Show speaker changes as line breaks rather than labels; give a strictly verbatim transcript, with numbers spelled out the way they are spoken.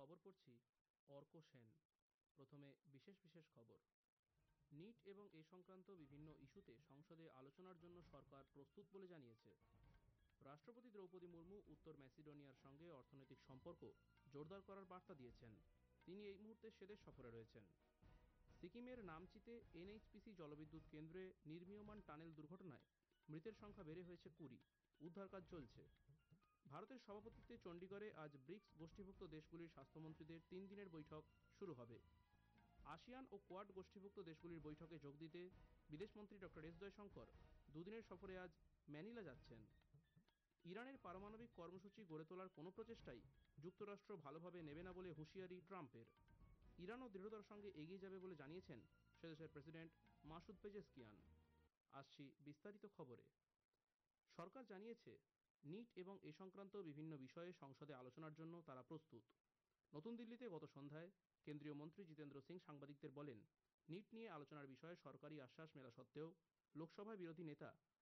খবর পড়ছি অর্ক সেন। প্রথমে বিশেষ বিশেষ খবর। নিট এবং এ সংক্রান্ত বিভিন্ন ইস্যুতে সংসদে আলোচনার জন্য সরকার প্রস্তুত বলে জানিয়েছে। রাষ্ট্রপতি দ্রৌপদী মুর্মু উত্তর ম্যাসিডোনিয়ার সঙ্গে অর্থনৈতিক সম্পর্ক জোরদার করার বার্তা দিয়েছেন। তিনি এই মুহূর্তে সেদেশ সফরে রয়েছেন। সিকিমের নামচিতে এনএইচপিসি জলবিদ্যুৎ কেন্দ্রে নির্মীয়মান টানেল দুর্ঘটনায় মৃতের সংখ্যা বেড়ে হয়েছে কুড়ি। উদ্ধার কাজ চলছে। ভারতের সভাপতিত্বে চণ্ডীগড়ে আজ ব্রিক্স গোষ্ঠীভুক্ত দেশগুলির স্বাস্থ্যমন্ত্রীদের তিন দিনের বৈঠক শুরু হবে। আসিয়ান ও কোয়াড গোষ্ঠীভুক্ত দেশগুলির বৈঠকে যোগ দিতে বিদেশমন্ত্রী ডক্টর এস জয়শঙ্কর দুদিনের সফরে আজ ম্যানিলা যাচ্ছেন। ইরানের পারমাণবিক কর্মসূচি গড়ে তোলার কোনো প্রচেষ্টাই যুক্তরাষ্ট্র ভালোভাবে নেবে না বলে হুঁশিয়ারি ট্রাম্পের। ইরানও দৃঢ়তার সঙ্গে এগিয়ে যাবে বলে জানিয়েছেন সেদেশের প্রেসিডেন্ট মাসুদ পেজেশকিয়ান। আসছি বিস্তারিত খবরে। সরকার জানিয়েছে নিট এবং এ সংক্রান্ত বিভিন্ন বিষয়ে সংসদে আলোচনার জন্য তারা প্রস্তুত। নতুন দিল্লিতে গত সন্ধ্যায় কেন্দ্রীয় মন্ত্রী জিতেন্দ্র সিং সাংবাদিকদের বলেন, নিট নিয়ে আলোচনার বিষয়ে সরকারি আশ্বাস মেলা সত্ত্বেও লোকসভায় বিরোধী নেতা